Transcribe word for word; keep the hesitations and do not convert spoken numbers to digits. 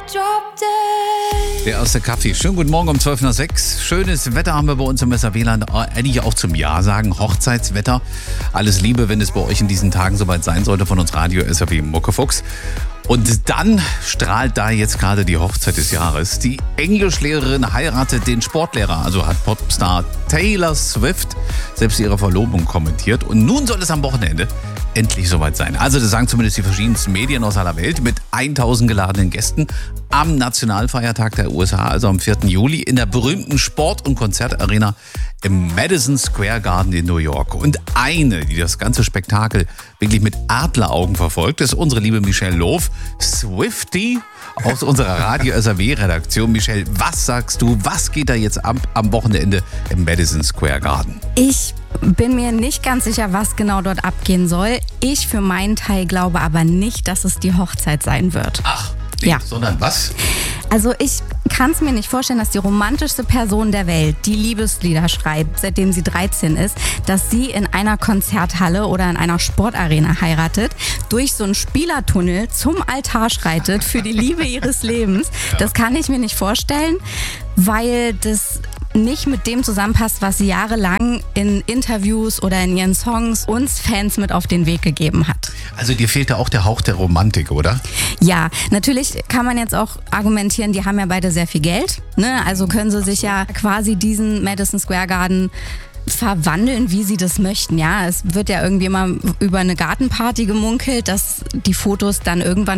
Der erste Kaffee. Schönen guten Morgen um zwölf nach sechs. Schönes Wetter haben wir bei uns im S R W-Land. Eigentlich auch zum Ja sagen. Hochzeitswetter. Alles Liebe, wenn es bei euch in diesen Tagen soweit sein sollte, von uns Radio S R W Muckefuchs. Und dann strahlt da jetzt gerade die Hochzeit des Jahres. Die Englischlehrerin heiratet den Sportlehrer, also hat Popstar Taylor Swift selbst ihre Verlobung kommentiert. Und nun soll es am Wochenende endlich soweit sein. Also das sagen zumindest die verschiedensten Medien aus aller Welt mit tausend geladenen Gästen am Nationalfeiertag der U S A, also am vierten Juli, in der berühmten Sport- und Konzertarena im Madison Square Garden in New York. Und eine, die das ganze Spektakel wirklich mit Adleraugen verfolgt, ist unsere liebe Michelle Loof, Swiftie aus unserer Radio S R W-Redaktion. Michelle, was sagst du, was geht da jetzt ab am Wochenende im Madison Square Garden? Ich bin mir nicht ganz sicher, was genau dort abgehen soll. Ich für meinen Teil glaube aber nicht, dass es die Hochzeit sein wird. Ach, nee, ja. Sondern was? Also ich kann es mir nicht vorstellen, dass die romantischste Person der Welt, die Liebeslieder schreibt, seitdem sie dreizehn ist, dass sie in einer Konzerthalle oder in einer Sportarena heiratet, durch so einen Spielertunnel zum Altar schreitet für die Liebe ihres Lebens. Ja. Das kann ich mir nicht vorstellen, weil das nicht mit dem zusammenpasst, was sie jahrelang in Interviews oder in ihren Songs uns Fans mit auf den Weg gegeben hat. Also dir fehlt da auch der Hauch der Romantik, oder? Ja, natürlich kann man jetzt auch argumentieren, die haben ja beide sehr viel Geld, ne? Also können sie sich ja quasi diesen Madison Square Garden verwandeln, wie sie das möchten. Ja, es wird ja irgendwie immer über eine Gartenparty gemunkelt, dass die Fotos dann irgendwann